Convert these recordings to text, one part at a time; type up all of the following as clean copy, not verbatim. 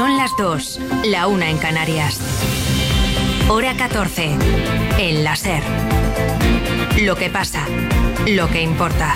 Son las 2, la 1 en Canarias. Hora 14, en la SER. Lo que pasa, lo que importa.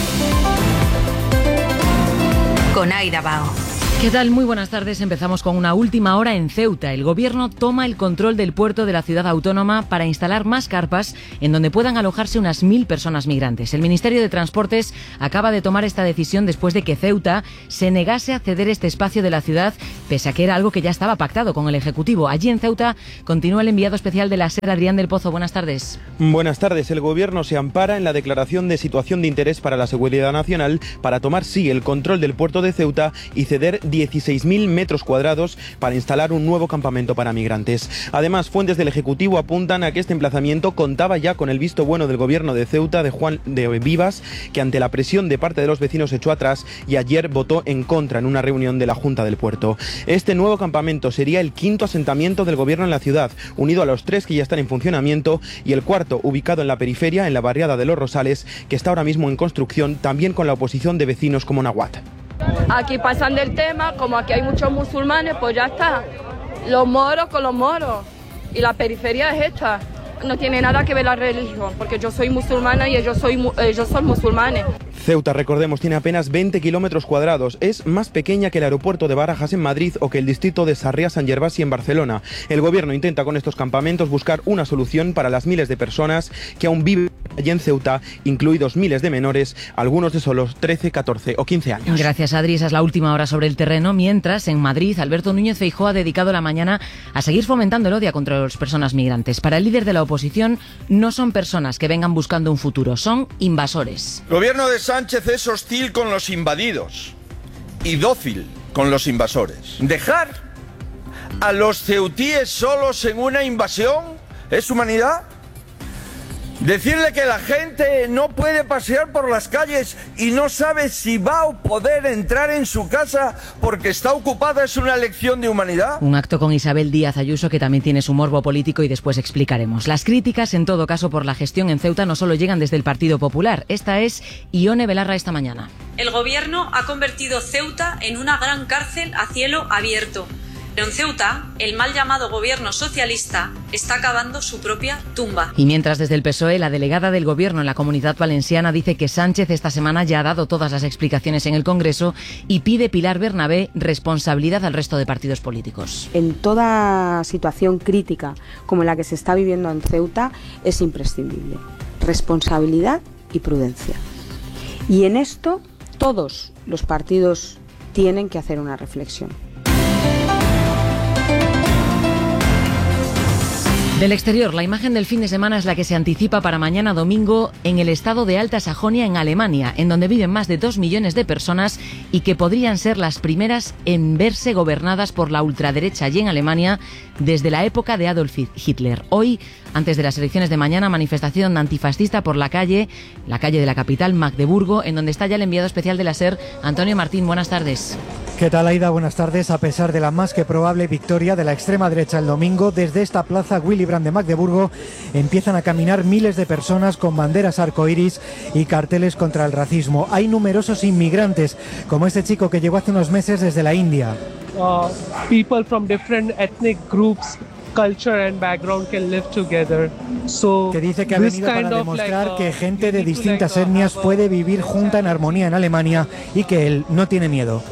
Con Aida Bao. ¿Qué tal? Muy buenas tardes. Empezamos con una última hora en Ceuta. El gobierno toma el control del puerto de la ciudad autónoma para instalar más carpas en donde puedan alojarse unas 1.000 personas migrantes. El Ministerio de Transportes acaba de tomar esta decisión después de que Ceuta se negase a ceder este espacio de la ciudad, pese a que era algo que ya estaba pactado con el Ejecutivo. Allí en Ceuta continúa el enviado especial de la SER, Adrián del Pozo. Buenas tardes. Buenas tardes. El gobierno se ampara en la declaración de situación de interés para la seguridad nacional para tomar, sí, el control del puerto de Ceuta y ceder 16.000 metros cuadrados para instalar un nuevo campamento para migrantes. Además, fuentes del Ejecutivo apuntan a que este emplazamiento contaba ya con el visto bueno del gobierno de Ceuta, de Juan de Vivas, que ante la presión de parte de los vecinos echó atrás y ayer votó en contra en una reunión de la Junta del Puerto. Este nuevo campamento sería el quinto asentamiento del gobierno en la ciudad, unido a los 3 que ya están en funcionamiento, y el cuarto ubicado en la periferia, en la barriada de Los Rosales, que está ahora mismo en construcción, también con la oposición de vecinos como Nahuat. Aquí pasan del tema, como aquí hay muchos musulmanes, pues ya está. Los moros con los moros. Y la periferia es esta. No tiene nada que ver la religión, porque yo soy musulmana y ellos son musulmanes. Ceuta, recordemos, tiene apenas 20 kilómetros cuadrados. Es más pequeña que el aeropuerto de Barajas en Madrid o que el distrito de Sarriá-Sant Gervasi en Barcelona. El gobierno intenta con estos campamentos buscar una solución para las miles de personas que aún viven allí en Ceuta, incluidos miles de menores, algunos de solo 13, 14 o 15 años. Gracias, Adri. Esa es la última hora sobre el terreno. Mientras, en Madrid, Alberto Núñez Feijóo ha dedicado la mañana a seguir fomentando el odio contra las personas migrantes. Para el líder de la oposición, no son personas que vengan buscando un futuro, son invasores. El gobierno de Sánchez es hostil con los invadidos y dócil con los invasores. ¿Dejar a los ceutíes solos en una invasión es humanidad? Decirle que la gente no puede pasear por las calles y no sabe si va a poder entrar en su casa porque está ocupada es una lección de humanidad. Un acto con Isabel Díaz Ayuso que también tiene su morbo político y después explicaremos. Las críticas, en todo caso, por la gestión en Ceuta no solo llegan desde el Partido Popular. Esta es Ione Belarra esta mañana. El gobierno ha convertido Ceuta en una gran cárcel a cielo abierto. Pero en Ceuta, el mal llamado gobierno socialista está cavando su propia tumba. Y mientras desde el PSOE, la delegada del gobierno en la Comunidad Valenciana dice que Sánchez esta semana ya ha dado todas las explicaciones en el Congreso y pide Pilar Bernabé responsabilidad al resto de partidos políticos. En toda situación crítica como la que se está viviendo en Ceuta es imprescindible responsabilidad y prudencia. Y en esto todos los partidos tienen que hacer una reflexión. Del exterior, la imagen del fin de semana es la que se anticipa para mañana domingo en el estado de Alta Sajonia, en Alemania, en donde viven más de 2 millones de personas y que podrían ser las primeras en verse gobernadas por la ultraderecha allí en Alemania desde la época de Adolf Hitler. Hoy, antes de las elecciones de mañana, manifestación antifascista por la calle de la capital, Magdeburgo, en donde está ya el enviado especial de la SER, Antonio Martín. Buenas tardes. ¿Qué tal, Aida? Buenas tardes. A pesar de la más que probable victoria de la extrema derecha el domingo, desde esta plaza Willy Brandt de Magdeburgo empiezan a caminar miles de personas con banderas arcoíris y carteles contra el racismo. Hay numerosos inmigrantes, como este chico que llegó hace unos meses desde la India. People from different ethnic groups, culture and background can live together. So que dice que ha venido para demostrar que gente de distintas etnias puede vivir junta en armonía en Alemania y que él no tiene miedo.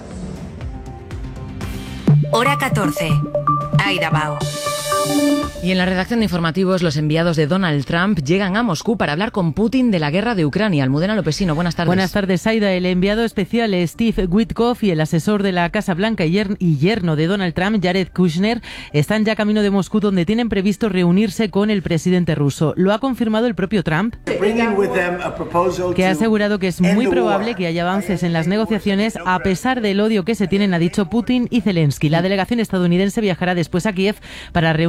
Hora 14. Aida Bao. Y en la redacción de informativos, los enviados de Donald Trump llegan a Moscú para hablar con Putin de la guerra de Ucrania. Almudena Lopesino, buenas tardes. Buenas tardes, Aida. El enviado especial Steve Witkoff y el asesor de la Casa Blanca y yerno de Donald Trump, Jared Kushner, están ya camino de Moscú, donde tienen previsto reunirse con el presidente ruso. Lo ha confirmado el propio Trump, que ha asegurado que es muy probable que haya avances en las negociaciones a pesar del odio que se tienen, ha dicho Putin y Zelensky. La delegación estadounidense viajará después a Kiev para reunirse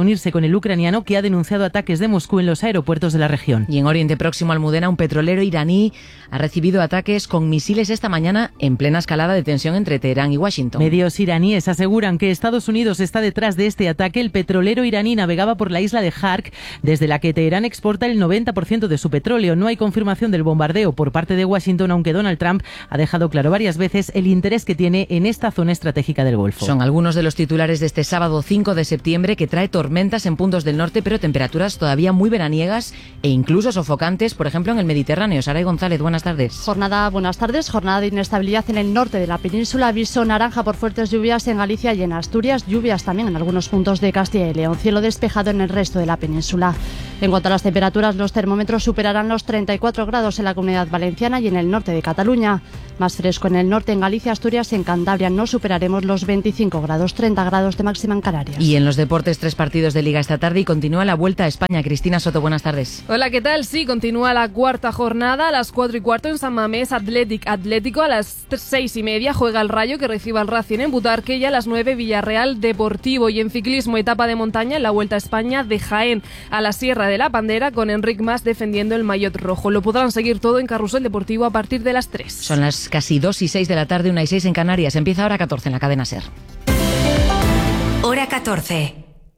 reunirse con el ucraniano, que ha denunciado ataques de Moscú en los aeropuertos de la región. Y en Oriente Próximo, Almudena, un petrolero iraní ha recibido ataques con misiles esta mañana en plena escalada de tensión entre Teherán y Washington. Medios iraníes aseguran que Estados Unidos está detrás de este ataque. El petrolero iraní navegaba por la isla de Hark, desde la que Teherán exporta el 90% de su petróleo. No hay confirmación del bombardeo por parte de Washington, aunque Donald Trump ha dejado claro varias veces el interés que tiene en esta zona estratégica del Golfo. Son algunos de los titulares de este sábado 5 de septiembre, que trae tormentas en puntos del norte, pero temperaturas todavía muy veraniegas e incluso sofocantes, por ejemplo en el Mediterráneo. Saray González, buenas tardes. Buenas tardes. Jornada de inestabilidad en el norte de la península. Aviso naranja por fuertes lluvias en Galicia y en Asturias. Lluvias también en algunos puntos de Castilla y León. Cielo despejado en el resto de la península. En cuanto a las temperaturas, los termómetros superarán los 34 grados en la Comunidad Valenciana y en el norte de Cataluña. Más fresco en el norte, en Galicia, Asturias y en Cantabria. No superaremos los 25 grados, 30 grados de máxima en Canarias. Y en los deportes, 3 partidos de Liga esta tarde y continúa la Vuelta a España. Cristina Soto, buenas tardes. Hola, ¿qué tal? Sí, continúa la cuarta jornada a las 4:15 en San Mamés. Atlético a las 6:30 juega el Rayo, que recibe al Racing en Butarque, y a las 9 Villarreal Deportivo. Y en ciclismo, etapa de montaña en la Vuelta a España de Jaén a la Sierra de la Bandera, con Enric Mas defendiendo el maillot rojo. Lo podrán seguir todo en Carrusel Deportivo a partir de las 3. Son las casi 2:06 de la tarde, 1:06 en Canarias. Empieza Hora 14 en la cadena SER. Hora 14.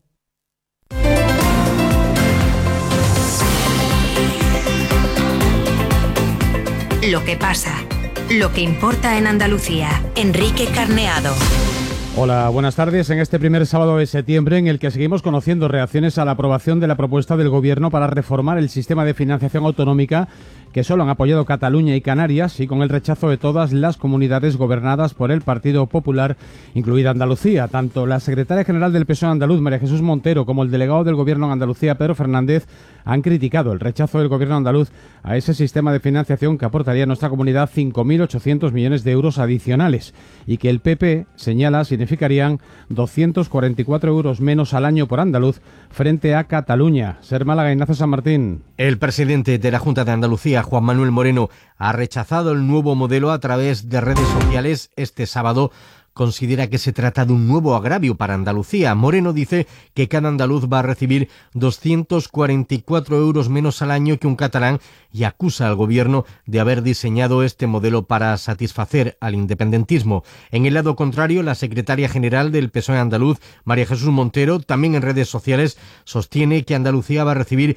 Lo que pasa, lo que importa en Andalucía. Enrique Carneado. Hola, buenas tardes. En este primer sábado de septiembre, en el que seguimos conociendo reacciones a la aprobación de la propuesta del Gobierno para reformar el sistema de financiación autonómica, que solo han apoyado Cataluña y Canarias, y con el rechazo de todas las comunidades gobernadas por el Partido Popular, incluida Andalucía. Tanto la secretaria general del PSOE andaluz, María Jesús Montero, como el delegado del Gobierno en Andalucía, Pedro Fernández, han criticado el rechazo del Gobierno andaluz a ese sistema de financiación que aportaría a nuestra comunidad 5.800 millones de euros adicionales, y que el PP señala significarían 244 euros menos al año por andaluz frente a Cataluña. Ser Málaga, Ignacio San Martín. El presidente de la Junta de Andalucía, Juan Manuel Moreno, ha rechazado el nuevo modelo a través de redes sociales este sábado. Considera que se trata de un nuevo agravio para Andalucía. Moreno dice que cada andaluz va a recibir 244 euros menos al año que un catalán, y acusa al Gobierno de haber diseñado este modelo para satisfacer al independentismo. En el lado contrario, la secretaria general del PSOE andaluz, María Jesús Montero, también en redes sociales, sostiene que Andalucía va a recibir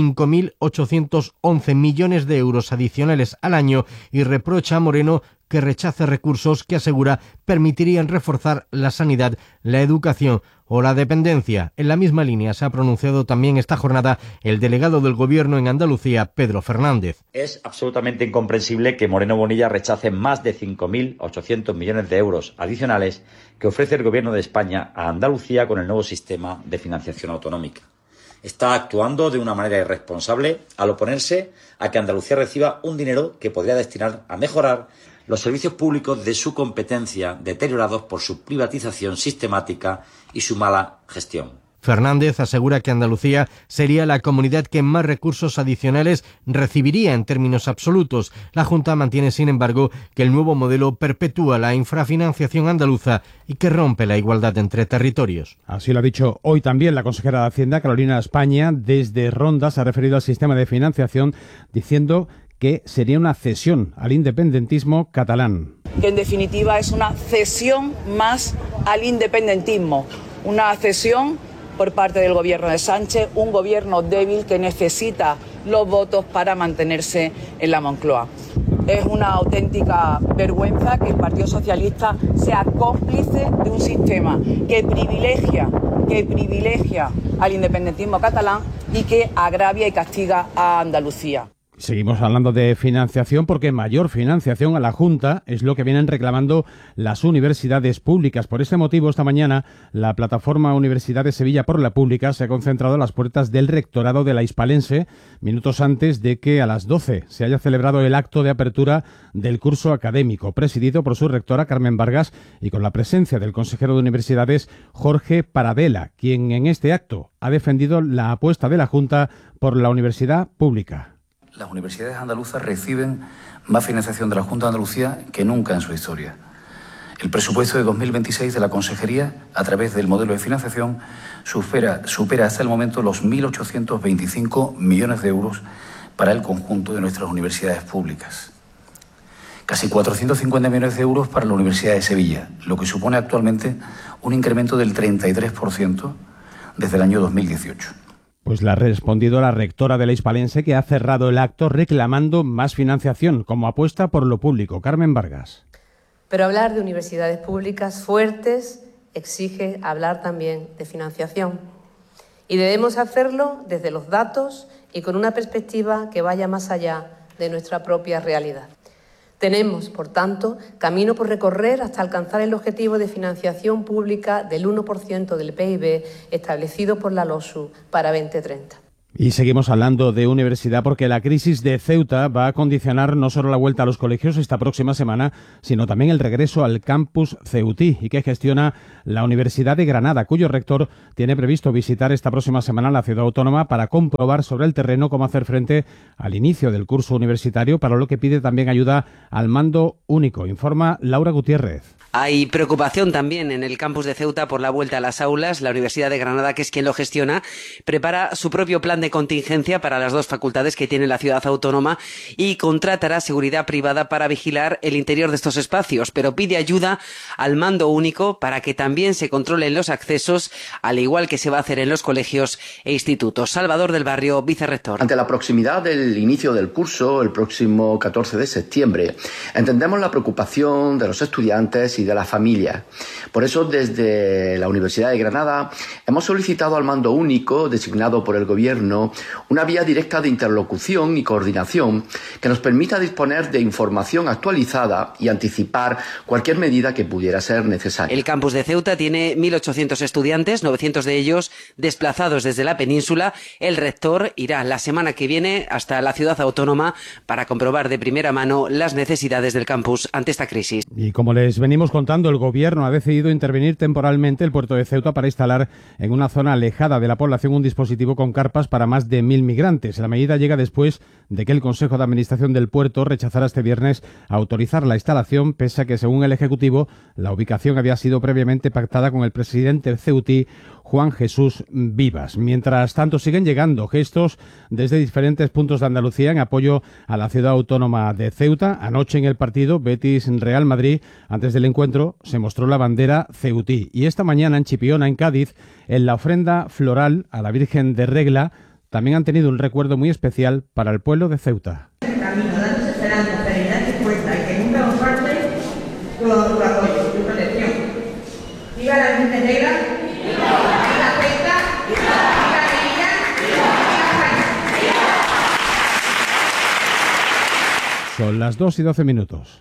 5.811 millones de euros adicionales al año, y reprocha a Moreno que rechace recursos que asegura permitirían reforzar la sanidad, la educación o la dependencia. En la misma línea se ha pronunciado también esta jornada el delegado del Gobierno en Andalucía, Pedro Fernández. Es absolutamente incomprensible que Moreno Bonilla rechace más de 5.800 millones de euros adicionales que ofrece el Gobierno de España a Andalucía con el nuevo sistema de financiación autonómica. Está actuando de una manera irresponsable al oponerse a que Andalucía reciba un dinero que podría destinar a mejorar los servicios públicos de su competencia, deteriorados por su privatización sistemática y su mala gestión. Fernández asegura que Andalucía sería la comunidad que más recursos adicionales recibiría en términos absolutos. La Junta mantiene, sin embargo, que el nuevo modelo perpetúa la infrafinanciación andaluza y que rompe la igualdad entre territorios. Así lo ha dicho hoy también la consejera de Hacienda, Carolina España. Desde Ronda se ha referido al sistema de financiación, diciendo que sería una cesión al independentismo catalán. Que en definitiva es una cesión más al independentismo, una cesión por parte del Gobierno de Sánchez, un gobierno débil que necesita los votos para mantenerse en la Moncloa. Es una auténtica vergüenza que el Partido Socialista sea cómplice de un sistema que privilegia al independentismo catalán y que agravia y castiga a Andalucía. Seguimos hablando de financiación, porque mayor financiación a la Junta es lo que vienen reclamando las universidades públicas. Por este motivo, esta mañana, la plataforma Universidades Sevilla por la Pública se ha concentrado a las puertas del rectorado de la Hispalense, minutos antes de que a las 12 se haya celebrado el acto de apertura del curso académico, presidido por su rectora, Carmen Vargas, y con la presencia del consejero de Universidades, Jorge Paradela, quien en este acto ha defendido la apuesta de la Junta por la universidad pública. Las universidades andaluzas reciben más financiación de la Junta de Andalucía que nunca en su historia. El presupuesto de 2026 de la Consejería, a través del modelo de financiación, supera hasta el momento los 1.825 millones de euros para el conjunto de nuestras universidades públicas. Casi 450 millones de euros para la Universidad de Sevilla, lo que supone actualmente un incremento del 33% desde el año 2018. Pues le ha respondido la rectora de la Hispalense, que ha cerrado el acto reclamando más financiación como apuesta por lo público. Carmen Vargas. Pero hablar de universidades públicas fuertes exige hablar también de financiación. Y debemos hacerlo desde los datos y con una perspectiva que vaya más allá de nuestra propia realidad. Tenemos, por tanto, camino por recorrer hasta alcanzar el objetivo de financiación pública del 1% del PIB establecido por la LOSU para 2030. Y seguimos hablando de universidad porque la crisis de Ceuta va a condicionar no solo la vuelta a los colegios esta próxima semana, sino también el regreso al campus ceutí y que gestiona la Universidad de Granada, cuyo rector tiene previsto visitar esta próxima semana la ciudad autónoma para comprobar sobre el terreno cómo hacer frente al inicio del curso universitario, para lo que pide también ayuda al mando único. Informa Laura Gutiérrez. Hay preocupación también en el campus de Ceuta por la vuelta a las aulas. La Universidad de Granada, que es quien lo gestiona, prepara su propio plan de contingencia para las dos facultades que tiene la ciudad autónoma y contratará seguridad privada para vigilar el interior de estos espacios, pero pide ayuda al mando único para que también se controlen los accesos, al igual que se va a hacer en los colegios e institutos. Salvador del Barrio, vicerrector. Ante la proximidad del inicio del curso, el próximo 14 de septiembre, entendemos la preocupación de los estudiantes y de la familia. Por eso, desde la Universidad de Granada hemos solicitado al mando único, designado por el Gobierno, una vía directa de interlocución y coordinación que nos permita disponer de información actualizada y anticipar cualquier medida que pudiera ser necesaria. El campus de Ceuta tiene 1.800 estudiantes, 900 de ellos desplazados desde la península. El rector irá la semana que viene hasta la ciudad autónoma para comprobar de primera mano las necesidades del campus ante esta crisis. Y como les venimos contando, el Gobierno ha decidido intervenir temporalmente el puerto de Ceuta para instalar en una zona alejada de la población un dispositivo con carpas para más de 1.000 migrantes. La medida llega después de que el Consejo de Administración del puerto rechazara este viernes autorizar la instalación, pese a que, según el Ejecutivo, la ubicación había sido previamente pactada con el presidente ceutí, Juan Jesús Vivas. Mientras tanto, siguen llegando gestos desde diferentes puntos de Andalucía en apoyo a la ciudad autónoma de Ceuta. Anoche en el partido Betis-Real Madrid, antes del encuentro, se mostró la bandera ceutí. Y esta mañana en Chipiona, en Cádiz, en la ofrenda floral a la Virgen de Regla, también han tenido un recuerdo muy especial para el pueblo de Ceuta. Camino, dándonos esperanza, serenidad y fuerza, y que nunca nos falte tu apoyo, tu protección. ¡Viva la Virgen de Regla! Son las 2:12.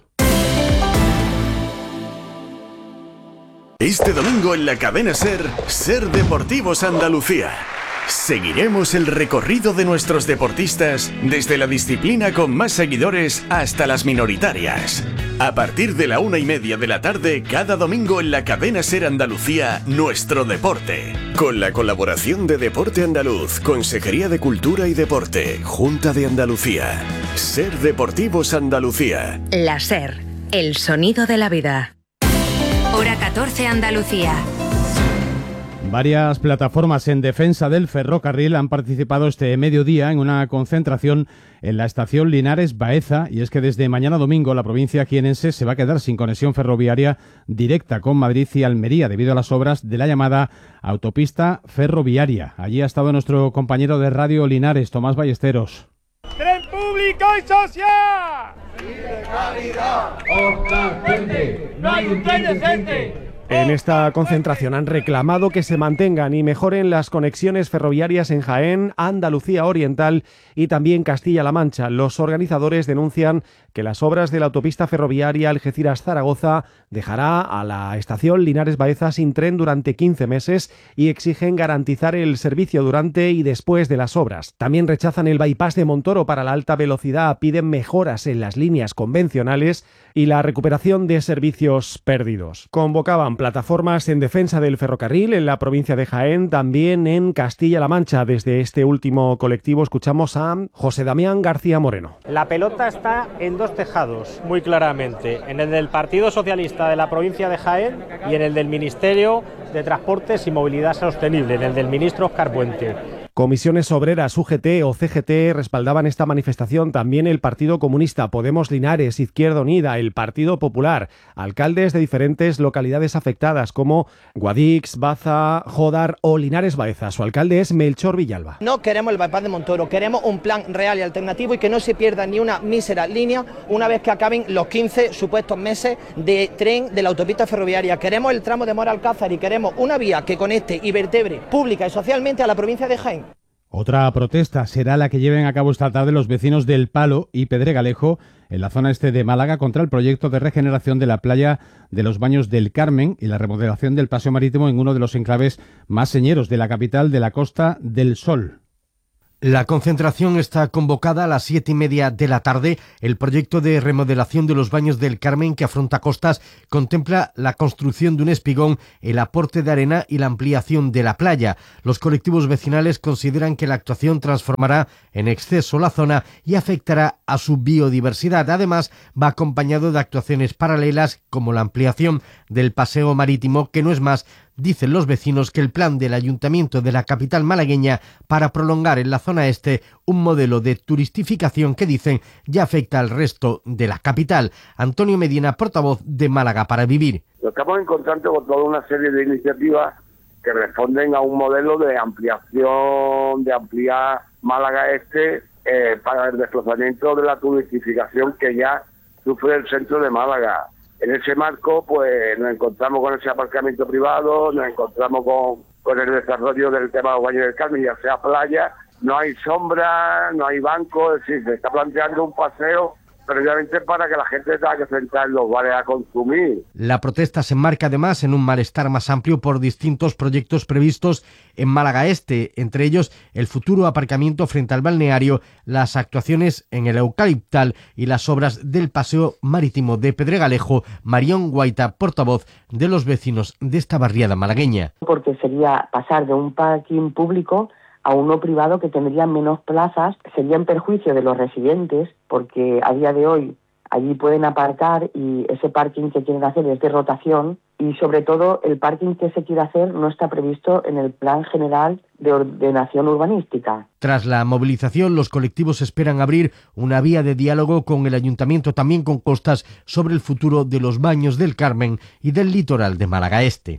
Este domingo en la cadena SER Deportivos Andalucía. Seguiremos el recorrido de nuestros deportistas desde la disciplina con más seguidores hasta las minoritarias. A partir de la 1:30 de la tarde, cada domingo en la cadena SER Andalucía, Nuestro Deporte. Con la colaboración de Deporte Andaluz, Consejería de Cultura y Deporte, Junta de Andalucía. SER Deportivos Andalucía. La SER, el sonido de la vida. Hora 14 Andalucía. Varias plataformas en defensa del ferrocarril han participado este mediodía en una concentración en la estación Linares Baeza, y es que desde mañana domingo la provincia jienense se va a quedar sin conexión ferroviaria directa con Madrid y Almería debido a las obras de la llamada autopista ferroviaria. Allí ha estado nuestro compañero de Radio Linares, Tomás Ballesteros. ¡Tren público y social! ¡Y de calidad! ¡Otra gente! ¡No hay un tren decente! En esta concentración han reclamado que se mantengan y mejoren las conexiones ferroviarias en Jaén, Andalucía Oriental y también Castilla-La Mancha. Los organizadores denuncian que las obras de la autopista ferroviaria Algeciras-Zaragoza dejará a la estación Linares Baeza sin tren durante 15 meses y exigen garantizar el servicio durante y después de las obras. También rechazan el bypass de Montoro para la alta velocidad, piden mejoras en las líneas convencionales y la recuperación de servicios perdidos. Convocaban Con plataformas en defensa del ferrocarril en la provincia de Jaén, también en Castilla-La Mancha. Desde este último colectivo escuchamos a José Damián García Moreno. La pelota está en dos tejados, muy claramente, en el del Partido Socialista de la provincia de Jaén y en el del Ministerio de Transportes y Movilidad Sostenible, en el del ministro Óscar Puente. Comisiones Obreras, UGT o CGT respaldaban esta manifestación, también el Partido Comunista, Podemos Linares, Izquierda Unida, el Partido Popular, alcaldes de diferentes localidades afectadas como Guadix, Baza, Jodar o Linares Baeza. Su alcalde es Melchor Villalba. No queremos el bypass de Montoro, queremos un plan real y alternativo y que no se pierda ni una mísera línea una vez que acaben los 15 supuestos meses de tren de la autopista ferroviaria. Queremos el tramo de Mora Alcázar y queremos una vía que conecte y vertebre pública y socialmente a la provincia de Jaén. Otra protesta será la que lleven a cabo esta tarde los vecinos del Palo y Pedregalejo en la zona este de Málaga contra el proyecto de regeneración de la playa de los Baños del Carmen y la remodelación del paseo marítimo en uno de los enclaves más señeros de la capital de la Costa del Sol. La concentración está convocada a las 7:30 de la tarde. El proyecto de remodelación de los Baños del Carmen que afronta Costas contempla la construcción de un espigón, el aporte de arena y la ampliación de la playa. Los colectivos vecinales consideran que la actuación transformará en exceso la zona y afectará a su biodiversidad. Además, va acompañado de actuaciones paralelas como la ampliación del paseo marítimo, que no es más, dicen los vecinos, que el plan del Ayuntamiento de la capital malagueña para prolongar en la zona este un modelo de turistificación que dicen ya afecta al resto de la capital. Antonio Medina, portavoz de Málaga para Vivir. Estamos encontrando con toda una serie de iniciativas que responden a un modelo de ampliación, de ampliar Málaga este para el desplazamiento de la turistificación que ya sufre el centro de Málaga. En ese marco, pues nos encontramos con ese aparcamiento privado, nos encontramos con el desarrollo del tema de los Baños del Carmen, ya sea playa, no hay sombra, no hay banco, es decir, se está planteando un paseo previamente para que la gente tenga que sentar en los bares a consumir. La protesta se enmarca además en un malestar más amplio por distintos proyectos previstos en Málaga Este, entre ellos el futuro aparcamiento frente al balneario, las actuaciones en el Eucaliptal y las obras del paseo marítimo de Pedregalejo. Marión Guaita, portavoz de los vecinos de esta barriada malagueña. Porque sería pasar de un parking público a uno privado que tendría menos plazas, sería en perjuicio de los residentes, porque a día de hoy allí pueden aparcar y ese parking que quieren hacer es de rotación y sobre todo el parking que se quiere hacer no está previsto en el Plan General de Ordenación Urbanística. Tras la movilización, los colectivos esperan abrir una vía de diálogo con el Ayuntamiento, también con Costas, sobre el futuro de los Baños del Carmen y del litoral de Málaga Este.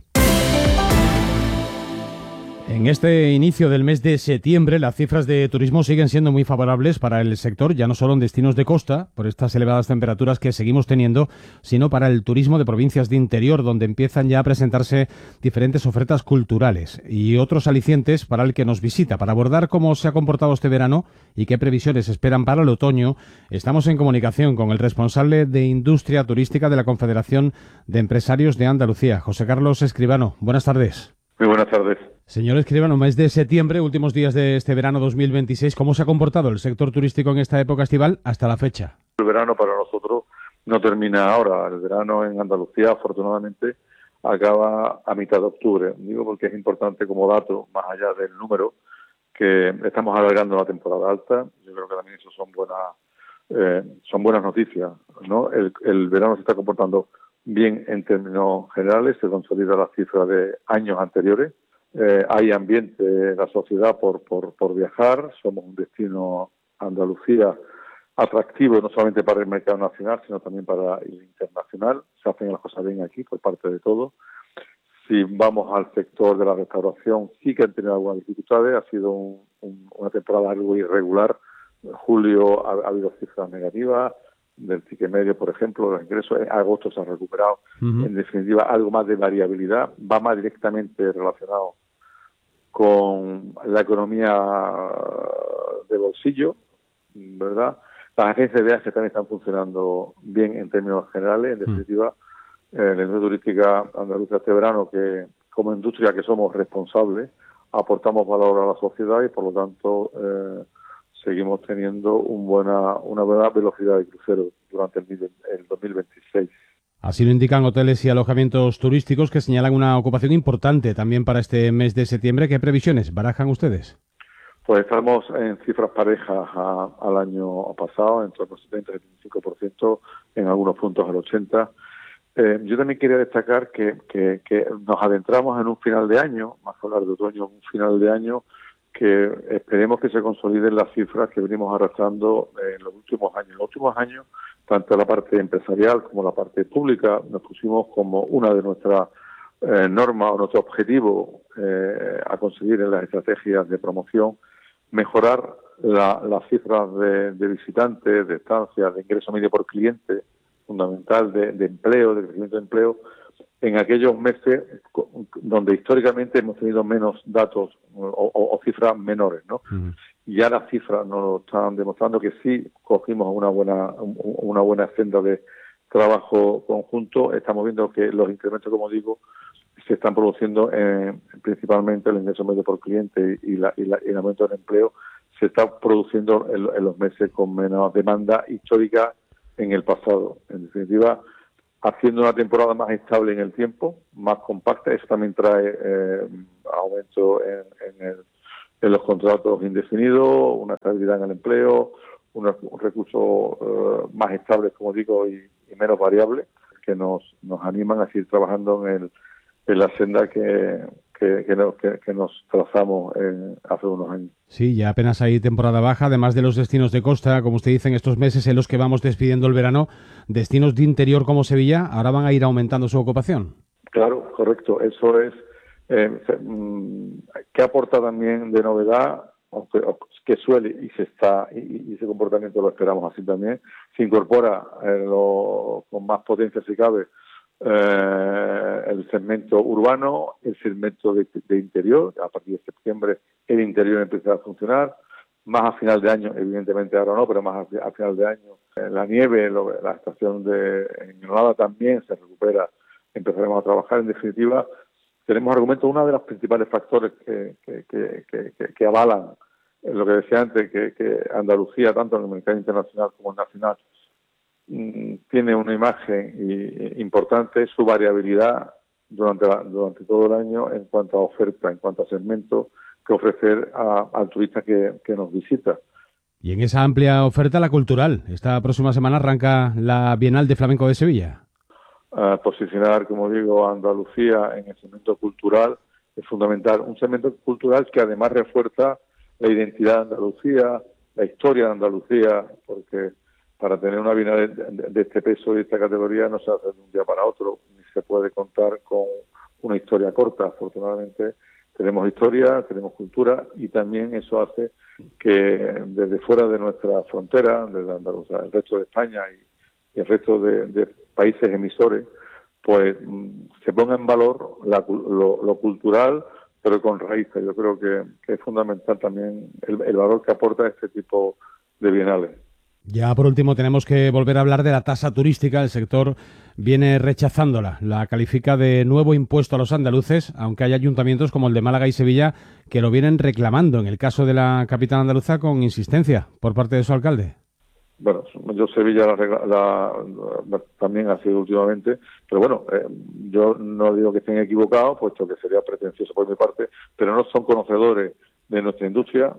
En este inicio del mes de septiembre, las cifras de turismo siguen siendo muy favorables para el sector, ya no solo en destinos de costa, por estas elevadas temperaturas que seguimos teniendo, sino para el turismo de provincias de interior, donde empiezan ya a presentarse diferentes ofertas culturales y otros alicientes para el que nos visita. Para abordar cómo se ha comportado este verano y qué previsiones esperan para el otoño, estamos en comunicación con el responsable de Industria Turística de la Confederación de Empresarios de Andalucía, José Carlos Escribano. Buenas tardes. Muy buenas tardes. Señor Escribano, mes de septiembre, últimos días de este verano 2026, ¿cómo se ha comportado el sector turístico en esta época estival hasta la fecha? El verano para nosotros no termina ahora. El verano en Andalucía, afortunadamente, acaba a mitad de octubre. Digo porque es importante como dato, más allá del número, que estamos alargando la temporada alta. Yo creo que también eso son buenas noticias, ¿no? El verano se está comportando bien en términos generales, se consolida la cifra de años anteriores. Hay ambiente en la sociedad por viajar, somos un destino, Andalucía, atractivo no solamente para el mercado nacional, sino también para el internacional. Se hacen las cosas bien aquí por parte de todos. Si vamos al sector de la restauración, sí que han tenido algunas dificultades, ha sido una temporada algo irregular. En julio ha habido cifras negativas, del ticket medio, por ejemplo, los ingresos. En agosto se ha recuperado. En definitiva, algo más de variabilidad, va más directamente relacionado con la economía de bolsillo, ¿verdad? Las agencias de viajes también están funcionando bien en términos generales. En definitiva, la industria turística andaluza este verano, que como industria que somos responsables, aportamos valor a la sociedad y por lo tanto seguimos teniendo una buena velocidad de crucero durante el 2026. Así lo indican hoteles y alojamientos turísticos, que señalan una ocupación importante también para este mes de septiembre. ¿Qué previsiones barajan ustedes? Pues estamos en cifras parejas al año pasado, en torno al 70-75%, en algunos puntos al 80%. Yo también quería destacar que nos adentramos en un final de año, más que hablar de otoño, un final de año que esperemos que se consoliden las cifras que venimos arrastrando en los últimos años. En los últimos años, tanto la parte empresarial como la parte pública, nos pusimos como una de nuestras normas o nuestro objetivo a conseguir en las estrategias de promoción, mejorar las cifras de visitantes, de estancias, de ingreso medio por cliente, fundamental de empleo, de crecimiento de empleo, en aquellos meses donde históricamente hemos tenido menos datos o cifras menores, ¿no? Y ya las cifras nos están demostrando que sí cogimos una buena senda de trabajo conjunto. Estamos viendo que los incrementos, como digo, se están produciendo principalmente el ingreso medio por cliente y el aumento del empleo se está produciendo en los meses con menos demanda histórica en el pasado. En definitiva, haciendo una temporada más estable en el tiempo, más compacta. Eso también trae aumento en los contratos indefinidos, una estabilidad en el empleo, unos recursos más estables, como digo, y menos variables, que nos animan a seguir trabajando en la senda que nos trazamos hace unos años. Sí, ya apenas hay temporada baja, además de los destinos de costa, como usted dice, en estos meses en los que vamos despidiendo el verano, destinos de interior como Sevilla ahora van a ir aumentando su ocupación. Claro, correcto. Eso es que aporta también de novedad, aunque que suele y ese comportamiento lo esperamos así también, se incorpora con más potencia si cabe el segmento urbano, el segmento de interior. A partir de septiembre el interior empezará a funcionar, más a final de año, evidentemente ahora no, pero más a final de año la nieve, la estación en Granada también se recupera, empezaremos a trabajar. En definitiva, tenemos argumentos. Uno de los principales factores que avalan lo que decía antes, que Andalucía, tanto en el mercado internacional como en nacional, tiene una imagen importante, su variabilidad durante todo el año en cuanto a oferta, en cuanto a segmentos que ofrecer al turista que nos visita. Y en esa amplia oferta, la cultural. Esta próxima semana arranca la Bienal de Flamenco de Sevilla. Posicionar, como digo, a Andalucía en el segmento cultural es fundamental. Un segmento cultural que además refuerza la identidad de Andalucía, la historia de Andalucía, porque para tener una Bienal de este peso y de esta categoría no se hace de un día para otro, ni se puede contar con una historia corta. Afortunadamente tenemos historia, tenemos cultura, y también eso hace que desde fuera de nuestra frontera, desde Andalucía, el resto de España y el resto de países emisores, pues se ponga en valor lo cultural, pero con raíces. Yo creo que es fundamental también el valor que aporta este tipo de bienales. Ya por último tenemos que volver a hablar de la tasa turística. El sector viene rechazándola. La califica de nuevo impuesto a los andaluces, aunque hay ayuntamientos como el de Málaga y Sevilla que lo vienen reclamando. En el caso de la capital andaluza, con insistencia por parte de su alcalde. Bueno, yo Sevilla también ha sido últimamente, pero bueno, yo no digo que estén equivocados, puesto que sería pretencioso por mi parte, pero no son conocedores de nuestra industria,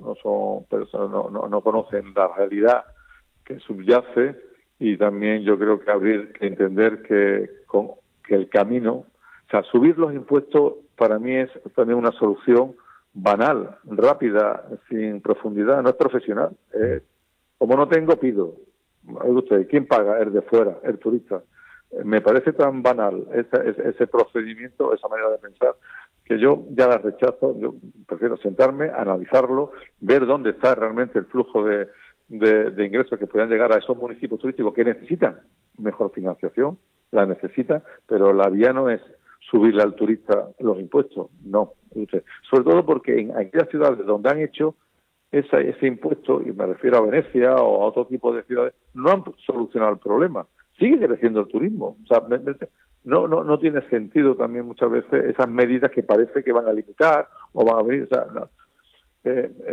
no conocen la realidad que subyace, y también yo creo que habría que entender que el camino, o sea, subir los impuestos para mí es también una solución banal, rápida, sin profundidad, no es profesional. Como no tengo, pido. Usted, ¿quién paga? El de fuera, el turista. Me parece tan banal ese procedimiento, esa manera de pensar, que yo ya la rechazo. Yo prefiero sentarme, analizarlo, ver dónde está realmente el flujo de ingresos que puedan llegar a esos municipios turísticos que necesitan mejor financiación, la necesitan, pero la vía no es subirle al turista los impuestos, no. Sobre todo porque en aquellas ciudades donde han hecho ese impuesto, y me refiero a Venecia o a otro tipo de ciudades, no han solucionado el problema. Sigue creciendo el turismo. O sea, no tiene sentido también muchas veces esas medidas que parece que van a limitar o van a venir. O sea, no.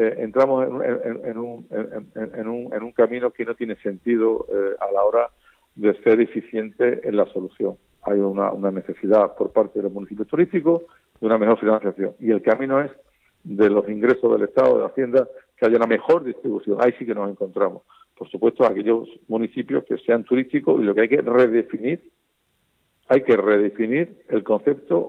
Entramos en un camino que no tiene sentido a la hora de ser eficiente en la solución. Hay una necesidad por parte de los municipios turísticos de una mejor financiación. Y el camino es de los ingresos del Estado, de Hacienda, que haya una mejor distribución. Ahí sí que nos encontramos. Por supuesto, aquellos municipios que sean turísticos, y lo que hay que redefinir el concepto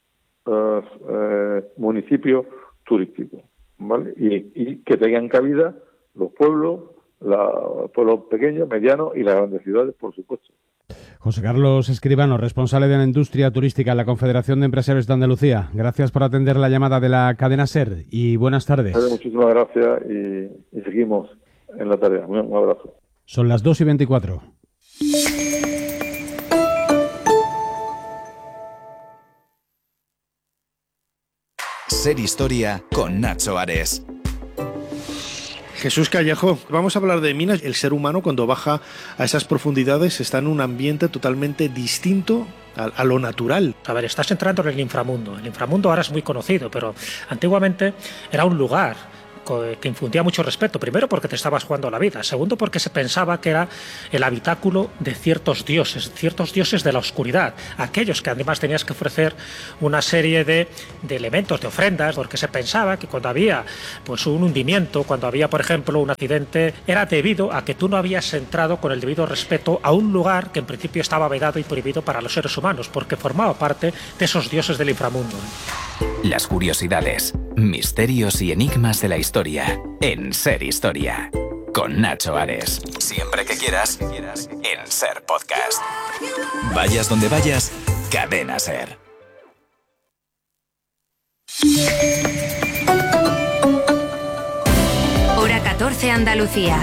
municipio turístico, ¿vale? Y que tengan cabida los pueblos pequeños, medianos y las grandes ciudades, por supuesto. José Carlos Escribano, responsable de la industria turística en la Confederación de Empresarios de Andalucía. Gracias por atender la llamada de la cadena SER y buenas tardes. Muchísimas gracias y seguimos en la tarea. Un abrazo. Son las 2:24. SER Historia con Nacho Ares. Jesús Callejo, vamos a hablar de minas. El ser humano, cuando baja a esas profundidades, está en un ambiente totalmente distinto a lo natural. A ver, estás entrando en el inframundo. El inframundo ahora es muy conocido, pero antiguamente era un lugar que infundía mucho respeto. Primero porque te estabas jugando la vida. Segundo porque se pensaba que era el habitáculo de ciertos dioses de la oscuridad. Aquellos que además tenías que ofrecer una serie de elementos, de ofrendas, porque se pensaba que cuando había pues un hundimiento, cuando había por ejemplo un accidente, era debido a que tú no habías entrado con el debido respeto a un lugar que en principio estaba vedado y prohibido para los seres humanos, porque formaba parte de esos dioses del inframundo. Las curiosidades, misterios y enigmas de la historia en SER Historia con Nacho Ares. Siempre que quieras en SER Podcast. Vayas donde vayas, Cadena SER. Hora 14 Andalucía.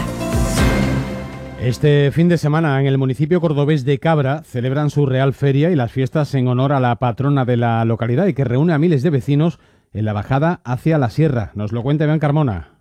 Este fin de semana en el municipio cordobés de Cabra celebran su Real Feria y las fiestas en honor a la patrona de la localidad y que reúne a miles de vecinos en la bajada hacia la sierra. Nos lo cuenta Iván Carmona.